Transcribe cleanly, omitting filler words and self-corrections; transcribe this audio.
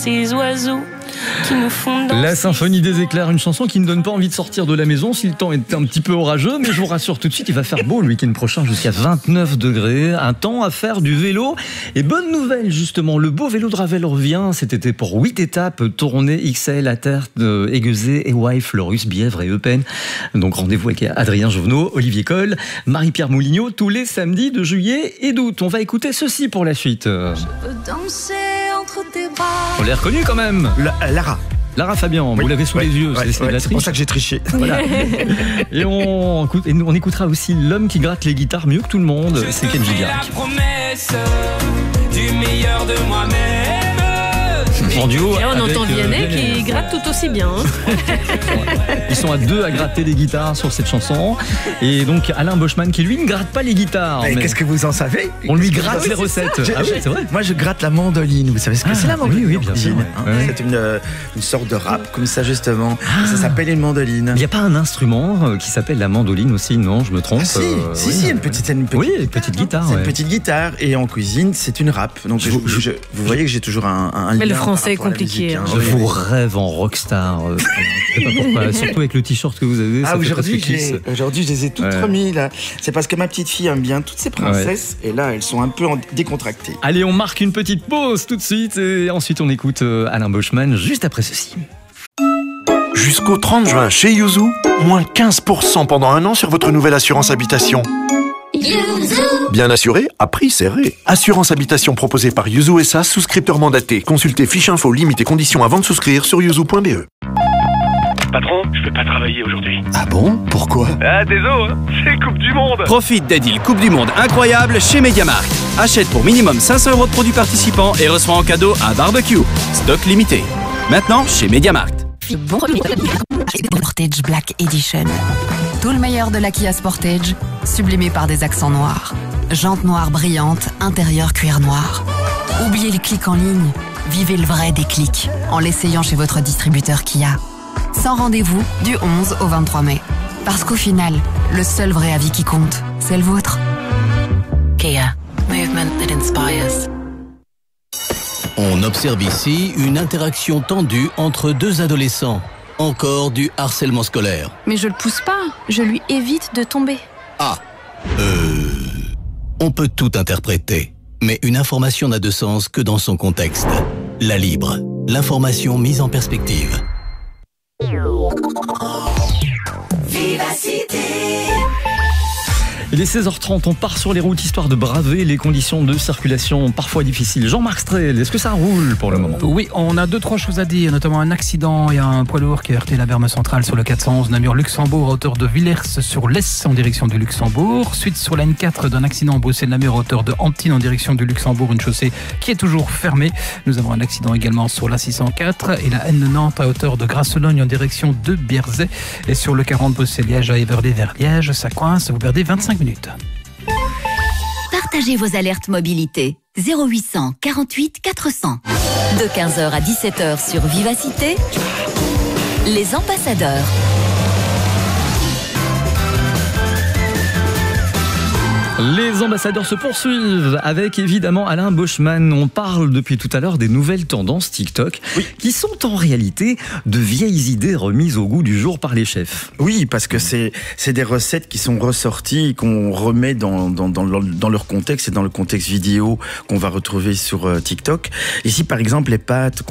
ces oiseaux qui nous font danser. La symphonie des éclairs, une chanson qui ne donne pas envie de sortir de la maison si le temps est un petit peu orageux, mais je vous rassure tout de suite, il va faire beau le week-end prochain jusqu'à 29 degrés, un temps à faire du vélo. Et bonne nouvelle justement, le beau vélo de Ravel revient cet été pour 8 étapes, tournée XL à terre de Aiguezé, Éouaille, Fleurus, Bièvre et Eupen. Donc rendez-vous avec Adrien Jovenot, Olivier Coll, Marie-Pierre Moulignot tous les samedis de juillet et d'août. On va écouter ceci pour la suite. Je veux danser entre tes bras. On l'a reconnu quand même. Lara Fabian, oui, vous l'avez sous les yeux, c'est de la c'est pour triche. ça que j'ai triché. Voilà. Et on écoutera aussi l'homme qui gratte les guitares mieux que tout le monde, c'est Kenji Girac. La promesse du meilleur de moi-même. En duo Et on avec, entend Vianney qui Vianney. gratte tout aussi bien. Ils sont à deux à gratter les guitares sur cette chanson. Et donc Alain Boschman qui lui ne gratte pas les guitares. Mais mais qu'est-ce que vous en savez? on lui gratte les recettes. Ah oui, c'est vrai. Moi, je gratte la mandoline. Vous savez ce que c'est la mandoline? oui, bien sûr, ouais. Hein, Ouais. C'est une sorte de rap comme ça justement. Ça s'appelle une mandoline. Il n'y a pas un instrument qui s'appelle la mandoline aussi, non? Je me trompe. Ah, si, Oui. si, une petite Oui, une petite guitare. C'est ouais. une petite guitare et en cuisine c'est une rap. Donc vous voyez que j'ai toujours un lien. Mais le par français est rapport à la compliqué, musique, hein. Je vous rêve en rockstar. Je sais pas pourquoi. Surtout avec le t-shirt que vous avez. ça Ah, fait aujourd'hui, presque kiss. aujourd'hui, je les ai toutes Ouais. remis là. C'est parce que ma petite fille aime bien toutes ces princesses et là, elles sont un peu décontractées. Allez, on marque une petite pause tout de suite et ensuite on écoute Alain Boschman juste après ceci. Jusqu'au 30 juin chez Yuzu, moins 15% pendant un an sur votre nouvelle assurance habitation. Bien assuré, à prix serré. Assurance habitation proposée par Yuzu SA, souscripteur mandaté. Consultez fiche info, limites et conditions avant de souscrire sur yuzu.be. Patron, je peux pas travailler aujourd'hui. Ah bon? Pourquoi? Ah, désolé, hein, c'est Coupe du Monde. Profite des deals Coupe du Monde incroyables chez MediaMarkt. Achète pour minimum 500 € de produits participants et reçois en cadeau un barbecue. Stock limité. Maintenant chez MediaMarkt. Sportage Black Edition. Tout le meilleur de la Kia Sportage, sublimé par des accents noirs. Jantes noires brillantes, intérieur cuir noir. Oubliez les clics en ligne. Vivez le vrai déclic en l'essayant chez votre distributeur Kia. Sans rendez-vous du 11 au 23 mai. Parce qu'au final, le seul vrai avis qui compte, c'est le vôtre. Kia. Movement that inspires. On observe ici une interaction tendue entre deux adolescents. Encore du harcèlement scolaire. Mais je le pousse pas, je lui évite de tomber. Ah, on peut tout interpréter, mais une information n'a de sens que dans son contexte. La Libre, l'information mise en perspective. Vivacité. Il est 16h30, on part sur les routes histoire de braver les conditions de circulation parfois difficiles. Jean-Marc Strel, est-ce que ça roule pour le moment? Oui, on a 2-3 choses à dire, notamment un accident. Il y a un poids lourd qui a heurté la berme centrale sur le 411 Namur-Luxembourg à hauteur de Villers-sur-Lesse en direction du Luxembourg. Suite sur la N4 d'un accident à Bruxelles-Namur à hauteur de Antine en direction du Luxembourg, une chaussée qui est toujours fermée. Nous avons un accident également sur la 604 et la N90 à hauteur de Grasselogne en direction de Bierzet. Et sur le 40 Bruxelles-Liège à Everley vers Liège, ça coince, vous perdez 25 minutes. Partagez vos alertes mobilité 0800 48 400. De 15h à 17h sur Vivacité, les ambassadeurs. Les ambassadeurs se poursuivent avec évidemment Alain Boschman. On parle depuis tout à l'heure des nouvelles tendances TikTok qui sont en réalité de vieilles idées remises au goût du jour par les chefs. Oui, parce que c'est des recettes qui sont ressorties et qu'on remet dans leur contexte et dans le contexte vidéo qu'on va retrouver sur TikTok. Ici, par exemple, les pâtes